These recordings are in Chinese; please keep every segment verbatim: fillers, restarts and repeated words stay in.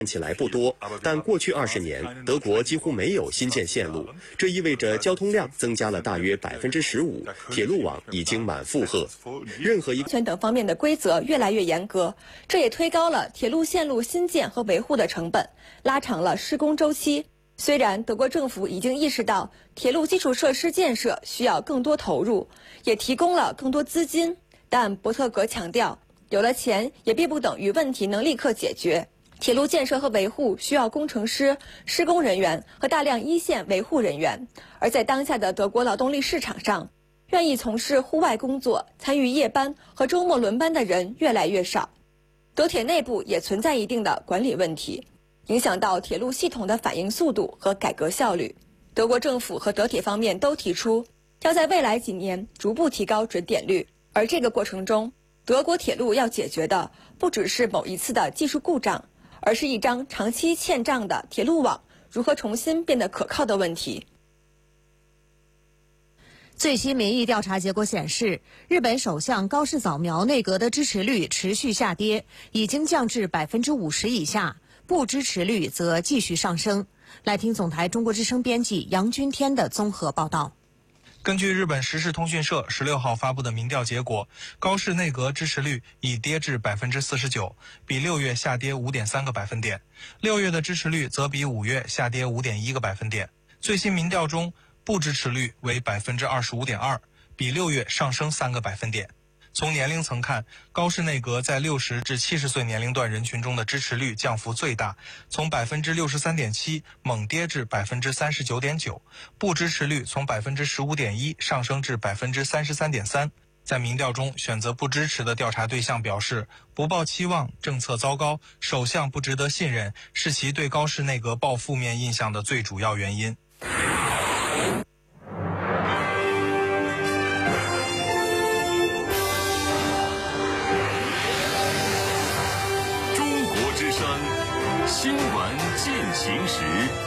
看起来不多，但过去二十年，德国几乎没有新建线路，这意味着交通量增加了大约百分之十五，铁路网已经满负荷。任何一安全等方面的规则越来越严格，这也推高了铁路线路新建和维护的成本，拉长了施工周期。虽然德国政府已经意识到铁路基础设施建设需要更多投入，也提供了更多资金，但伯特格强调，有了钱也并不等于问题能立刻解决。铁路建设和维护需要工程师、施工人员和大量一线维护人员，而在当下的德国劳动力市场上，愿意从事户外工作、参与夜班和周末轮班的人越来越少。德铁内部也存在一定的管理问题，影响到铁路系统的反应速度和改革效率。德国政府和德铁方面都提出，要在未来几年逐步提高准点率，而这个过程中，德国铁路要解决的不只是某一次的技术故障，而是一张长期欠账的铁路网如何重新变得可靠的问题。 最新民意调查结果显示，日本首相高市早苗内阁的支持率持续下跌，已经降至百分之五十以下，不支持率则继续上升。来听总台中国之声编辑杨君天的综合报道。 根据日本时事通讯社十六号发布的民调结果，高市内阁支持率已跌至百分之四十九，比六月下跌五点三个百分点。六月的支持率则比五月下跌五点一个百分点。最新民调中，不支持率为百分之二十五点二，比六月上升三个百分点。从年龄层看，高市内阁在六十至七十岁年龄段人群中的支持率降幅最大，从百分之六十三点七猛跌至百分之三十九点九，不支持率从百分之十五点一上升至百分之三十三点三。在民调中，选择不支持的调查对象表示，不抱期望、政策糟糕、首相不值得信任，是其对高市内阁抱负面印象的最主要原因。 新闻进行时，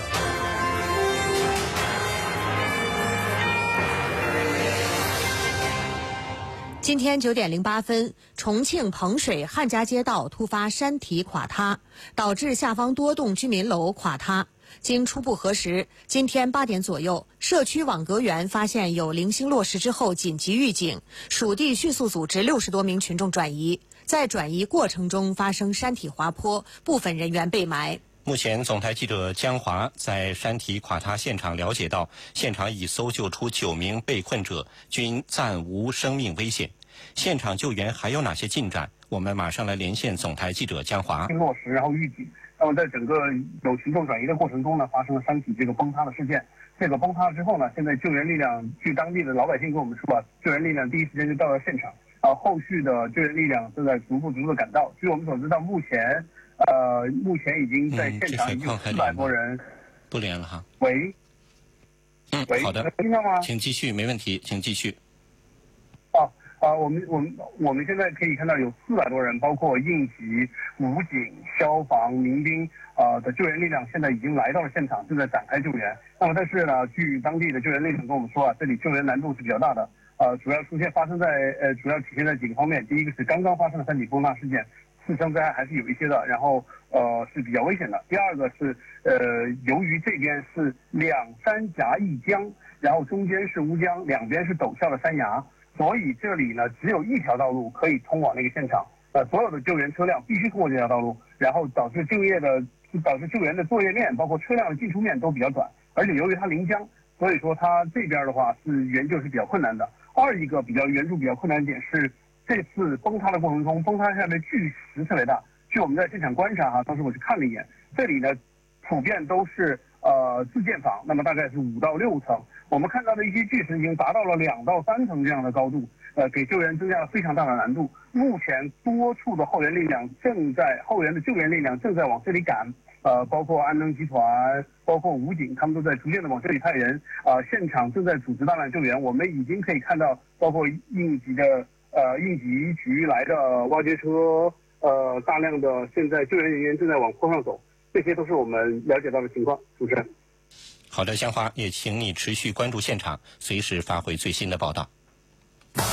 今天九点零八分，重庆彭水汉家街道突发山体垮塌，导致下方多栋居民楼垮塌。经初步核实，今天八点左右，社区网格员发现有零星落实之后紧急预警，属地迅速组织六十多名群众转移。在转移过程中发生山体滑坡，部分人员被埋。 目前，总台记者江华在山体垮塌现场了解到，现场已搜救出九名被困者，均暂无生命危险。现场救援还有哪些进展？我们马上来连线总台记者江华。 落实，然后预警。那么在整个有群众转移的过程中呢，发生了山体这个崩塌的事件。这个崩塌之后呢，现在救援力量，据当地的老百姓跟我们说啊，救援力量第一时间就到了现场。啊，后续的救援力量正在逐步逐步的赶到。据我们所知道，目前，呃，目前已经在现场已经有四百多人。 不连了哈。 喂。 嗯， 喂， 好的。 听到吗？ 请继续，没问题，请继续。 啊啊，我们我们我们现在可以看到有四百多人，包括应急、武警、消防、民兵啊、呃、的救援力量，现在已经来到了现场，正在展开救援。那么，但是呢，据当地的救援力量跟我们说啊，这里救援难度是比较大的。呃，主要出现发生在呃，主要体现在几个方面。第一个是刚刚发生的山体崩塌事件，次生灾害还是有一些的，然后呃是比较危险的。第二个是呃，由于这边是两山夹一江，然后中间是乌江，两边是陡峭的山崖，所以这里呢只有一条道路可以通往那个现场。呃，所有的救援车辆必须通过这条道路，然后导致就业的导致救援的作业面，包括车辆的进出面都比较短，而且由于它临江，所以说它这边的话是援救是比较困难的。二一个比较援助比较困难的点是，这次崩塌的过程中，崩塌下面巨石特别大。据我们在现场观察哈，当时我去看了一眼，这里呢普遍都是呃自建房，那么大概是五到六层。我们看到的一些巨石已经达到了两到三层这样的高度，呃，给救援增加了非常大的难度。目前多处的后援力量正在后援的救援力量正在往这里赶。呃，包括安能集团，包括武警，他们都在逐渐的往这里派人。啊、呃，现场正在组织大量救援。我们已经可以看到，包括应急的呃应急局来的挖掘车，呃，大量的现在救援人员正在往坡上走。这些都是我们了解到的情况。主持人。 好的，江华，也请你持续关注现场，随时发回最新的报道。